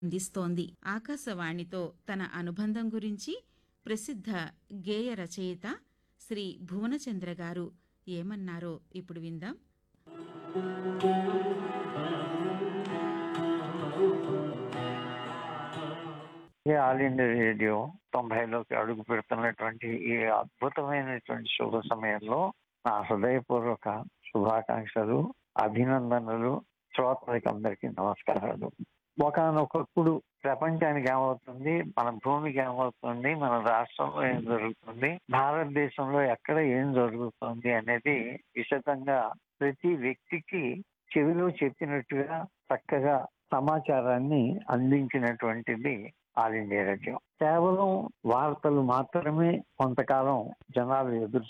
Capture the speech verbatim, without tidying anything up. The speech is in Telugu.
అందిస్తోంది. ఆకాశవాణితో తన అనుబంధం గురించి ప్రసిద్ధ గేయ రచయిత శ్రీ భువనచంద్ర గారు ఏమన్నారో ఇప్పుడు విందాం. ఈ ఆల్ ఇండియా రేడియో తొంభైలోకి అడుగు పెడుతున్నటువంటి ఈ అద్భుతమైనటువంటి శుభ సమయంలో నా హృదయపూర్వక శుభాకాంక్షలు, అభినందనలు, శ్రోతలకి అందరికీ నమస్కారాలు. ఒకానొకప్పుడు ప్రపంచానికి ఏమవుతుంది, మన భూమికి ఏమవుతుంది, మన రాష్ట్రంలో ఏం జరుగుతుంది, భారతదేశంలో ఎక్కడ ఏం జరుగుతుంది అనేది విశదంగా ప్రతి వ్యక్తికి చెవిలో చెప్పినట్టుగా చక్కగా సమాచారాన్ని అందించినటువంటిది ఆల్ ఇండియా రేడియో. కేవలం వార్తలు మాత్రమే కొంతకాలం జనాలు ఎదురు